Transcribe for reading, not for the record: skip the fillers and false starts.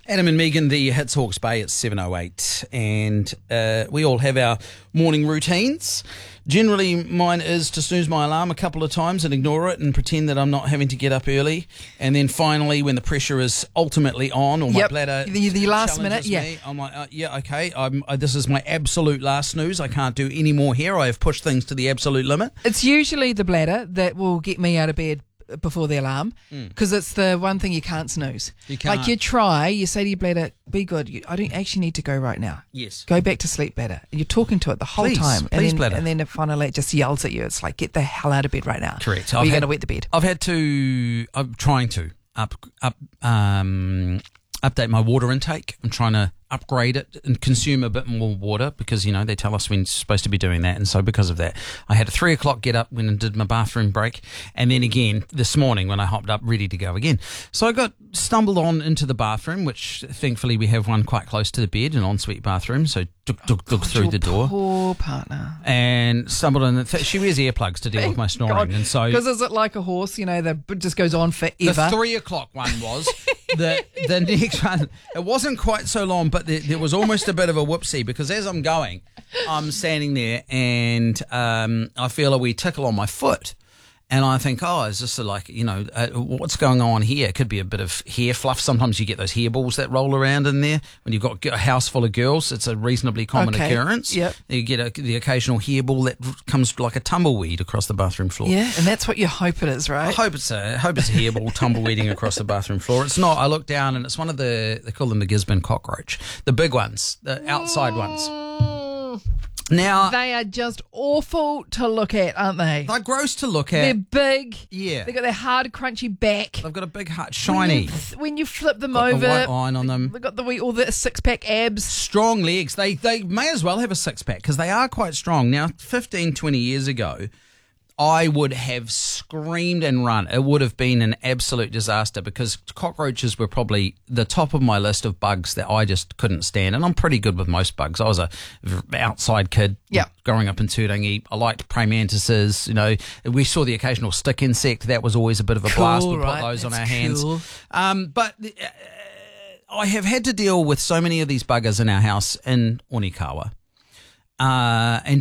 Adam and Megan, the Hits Hawke's Bay at 7:08, and we all have our morning routines. Generally, mine is to snooze my alarm a couple of times and ignore it and pretend that I'm not having to get up early. And then finally, when the pressure is ultimately on, or my bladder the last minute, me, I'm like, okay, this is my absolute last snooze. I can't do any more here. I have pushed things to the absolute limit. It's usually the bladder that will get me out of bed before the alarm, because it's the one thing you can't snooze. You can't. Like you say to your bladder, be good, I don't actually need to go right now. Yes. Go back to sleep, bladder. And you're talking to it the whole time. Please, bladder. And then it finally just yells at you. It's like, get the hell out of bed right now. Correct. Or you're going to wet the bed. I'm trying to update my water intake. I'm trying to upgrade it and consume a bit more water because, they tell us we're supposed to be doing that. And so because of that, I had a 3 o'clock get up when I did my bathroom break. And then again this morning when I hopped up ready to go again. So I stumbled on into the bathroom, which thankfully we have one quite close to the bed, an ensuite bathroom. So dug through the door. Poor partner. And stumbled in. She wears earplugs to deal with my snoring. And so, because is it like a horse, that just goes on forever? The 3 o'clock one was. the next one, it wasn't quite so long, but there was almost a bit of a whoopsie because as I'm going, I'm standing there and I feel a wee tickle on my foot. And I think, is this what's going on here? It could be a bit of hair fluff. Sometimes you get those hair balls that roll around in there. When you've got a house full of girls, it's a reasonably common occurrence. Yep. You get the occasional hair ball that comes like a tumbleweed across the bathroom floor. Yeah, and that's what you hope it is, right? I hope it's a hair ball tumbleweeding across the bathroom floor. It's not. I look down and it's one of they call them the Gisborne cockroach. The big ones, the outside ones. Now they are just awful to look at, aren't they? They're gross to look at. They're big. Yeah. They've got their hard, crunchy back. They've got a big heart, shiny. When you flip them got over, a white line on them. They've got all the six-pack abs. Strong legs. They may as well have a six-pack because they are quite strong. Now, 15, 20 years ago, I would have screamed and run. It would have been an absolute disaster because cockroaches were probably the top of my list of bugs that I just couldn't stand. And I'm pretty good with most bugs. I was a outside kid growing up in Turangi. I liked praying mantises. We saw the occasional stick insect. That was always a bit of a blast. We'd put those on our hands. But I have had to deal with so many of these buggers in our house in Onikawa. And